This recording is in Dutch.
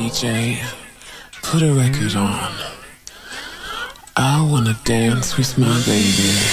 DJ, put a record on. I wanna dance with my baby.